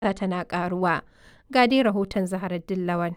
tana ƙaruwa. Ga dai rahoton Zaharaddin Lawan.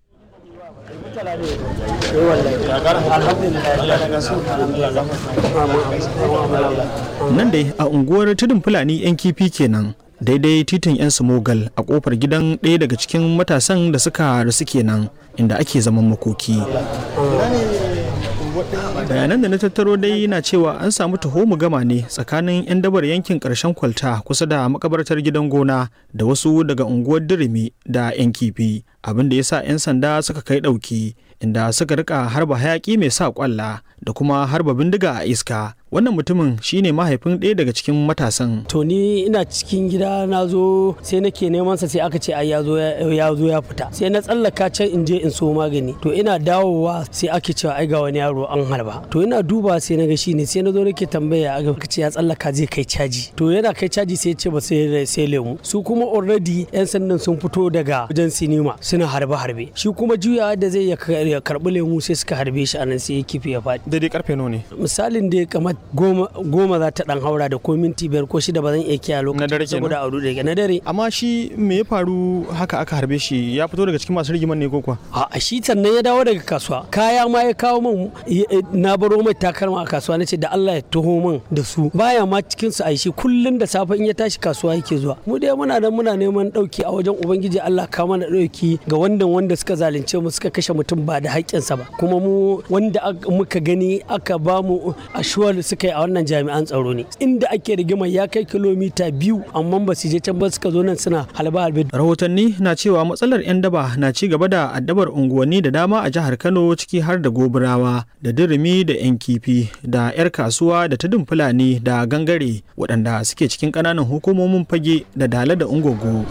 Nan dai a unguwar Tudun Fulani 'yan kifi kenan. Daidai titin 'yan Smogal a kofar gidan ɗaya daga cikin matasan da suka rasu kenan inda ake zaman makoki. Bayanan da na tattaro dai na cewa an samu gama ne tsakanin 'yan dabar yankin ƙarshen kwalta kusa da makabartar gidan gona da wasu daga unguwar Dirimi da 'yan kifi, abin da ya sa 'yan sanda suka kai ɗauki inda suka rika harba hayaki mai sa kwalla da kuma harba bindiga a iska. Wannan mutumin shine mahaifin ɗaya daga cikin matasan. To ni ina cikin gida na zo sai nake neman sa sai aka ce ai ya zo ya fita. Sai na tsallaka can in je in so magani. To ina dawowa sai ake cewa ai ga wani yaro an harba. To ina duba sai na ga shine sai na zo nake tambaya aka ce ya tsallaka zai kai caji. To yana kai caji sai ya ce ba sai lemu. Su kuma already yan sandan sun fito daga wajen sinima suna harbe. Shi kuma juyawa da zai ya karbi lemu sai suka harbe shi anan sai ya kifi ya faɗi. Daidai karfe nawa ne? Misalin da kamar goma za ta dan haura da ko minti 5 ko 6 ba zan iya kiyaye lokacin saboda a da na dare. Amma shi me ya faru haka aka harbe shi? Ya fito daga cikin masu rigiman ne ko kuwa? A shi sannan ya dawo daga kasuwa. Kaya ma ya kawo min na baro mai takalma a kasuwa nace da Allah ya taho min da su. Baya ma cikin su aishi kullun da safe in ya tashi kasuwa yake zuwa. Mu dai muna neman dauki a wajen ubangiji Allah ka mana dauki ga wanda suka zalunce mu suka kashe mutum ba da haƙƙinsa ba. Kuma mu wanda muka gani aka ba mu ashuwar suka yi a wannan jami'an tsaro ne inda ake rigima ya kai kilomita 2 amma ba su je can ba suka zo nan suna halbe. Rahotanni na cewa matsalar 'yan daba na ci gaba da addabar unguwanni da dama a jihar Kano ciki har da Gobirawa da Dirimi da 'yan kifi da 'yar kasuwa da Tudun Fulani da Gangare waɗanda suke cikin ƙananan hukumomin Fage da Dala da Ungogo.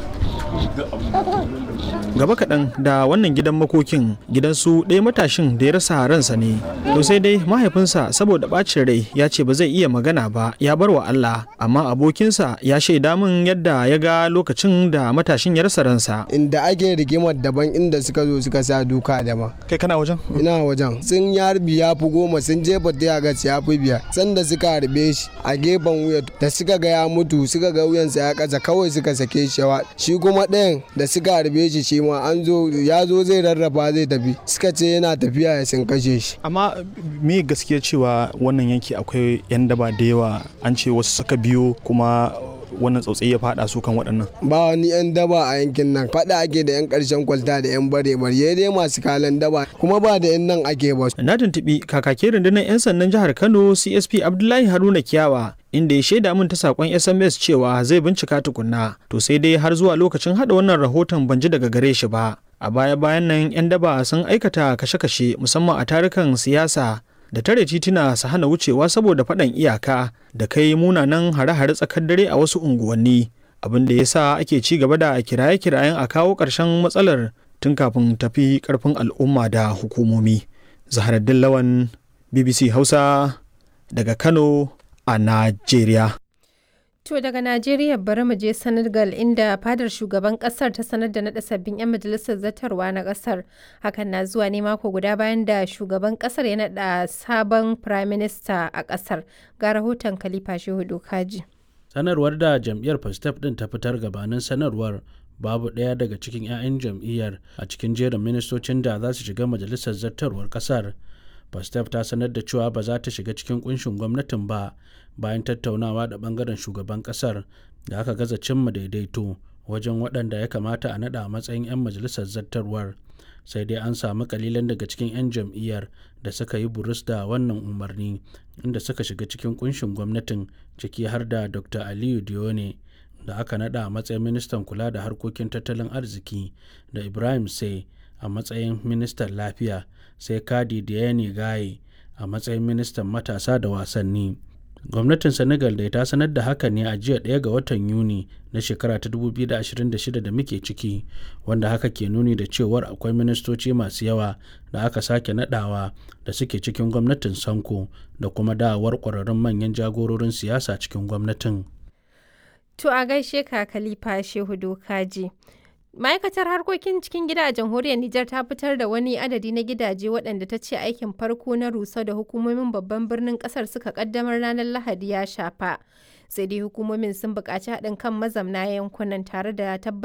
Gaba kaɗan da wannan gidan makokin gidansu ɗaya matashin da ya rasa ransa ne. To sai dai mahaifinsa saboda ɓacin rai ya ce ba zai iya magana ba ya bar wa Allah, amma abokinsa ya shaida min yadda ya ga lokacin da matashin ya rasa ransa. Inda ake rigimar daban inda suka zo suka sa duka daban. Kai kana wajen? Ina wajen. Sun yi harbi ya fi 10 sun jefa ta ga ya fi 5. Sanda suka harbe shi a gefen wuya da suka ga ya mutu suka ga wuyansa ya kasa kawai suka sake shi kuma ɗayan da suka harbe shi ma ya zo zai rarraba zai tafi suka ce yana tafiya ya sun kashe shi. Amma me gaskiya cewa wannan yanki akwai 'yan daba da yawa, an ce wasu suka biyo kuma wannan tsautsayi ya fada su kan waɗannan? Ba wani 'yan daba a yankin nan, fada ake da 'yan ƙarshen kwalta da 'yan bare dai masu kalan daba kuma ba da 'yan nan ake ba. Na tuntuɓi kakakin rundunar 'yan sandan jihar Kano CSP Abdullahi Haruna Kiyawa inda ya shaida min ta sakon SMS cewa zai bincika tukunna, to sai dai har zuwa lokacin hada wannan rahoton ban ji daga gare shi ba. A baya-bayan nan 'yan daba sun aikata kashe-kashe musamman a tarukan siyasa da tare tituna su hana wucewa saboda faɗan iyaka da kai munanan hare-hare tsakar dare a wasu unguwanni, abin da ya sa ake ci gaba da kiraye-kirayen a kawo ƙarshen matsalar tun kafin tafi ƙarfin al'umma da hukumomi. Zaharaddin Lawan, BBC Hausa daga Kano a Najeriya. To daga Najeriya bari mu je Senegal inda fadar shugaban kasar ta sanar da naɗa sabbin 'yan majalisar zartarwa na kasar. Hakan na zuwa ne mako guda bayan da shugaban kasar ya naɗa sabon Prime Minister a kasar. Ga rahoton Khalifa Shehu Dokaji. Sanarwar da jam'iyyar Pastef din ta fitar gabanin sanarwar babu ɗaya daga cikin 'ya'yan jam'iyyar a cikin jerin ministocin da za su shiga majalisar zartarwar kasar. Pastef ta sanar da cewa ba za ta shiga cikin kunshin gwamnatin ba bayan tattaunawa da bangaren shugaban kasar da aka gaza cimma daidaito wajen waɗanda ya kamata a naɗa a matsayin 'yan majalisar zartarwar. Sai dai an samu kalilan daga cikin 'yan jam'iyyar da suka yi burus da wannan umarni inda suka shiga cikin kunshin gwamnatin, ciki har da Dr. Aliyu Dione da aka naɗa a matsayin ministan kula da harkokin tattalin arziki da Ibrahim Sai a matsayin ministan lafiya, sai Kadi Diane Gaye a matsayin ministan matasa da wasanni. Gwamnatin Senegal da ta sanar da haka ne a jiya 1 ga watan Yuni na shekara ta 2026 da muke ciki, wanda haka ke nuni da cewar akwai ministoci masu yawa da aka sake nadawa da suke cikin gwamnatin Sanko da kuma dawowar ƙwararrun manyan jagororin siyasa cikin gwamnatin. To a gaishe ka Khalifa Shehu Dokaji. Ma'aikatar harkokin cikin gida a jamhuriyar Nijar ta fitar da wani adadi na gidaje waɗanda ta ce aikin farko na rusau da hukumomin babban birnin ƙasar suka ƙaddamar ranar Lahadi ya shafa. Sai dai hukumomin sun buƙaci haɗin kan mazamna yankunan tare da tabbatar